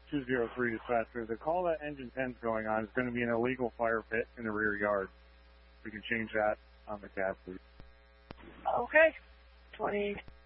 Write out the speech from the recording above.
203 dispatcher. The call that engine 10's going on is going to be an illegal fire pit in the rear yard. We can change that on the cab, please. Okay. 20.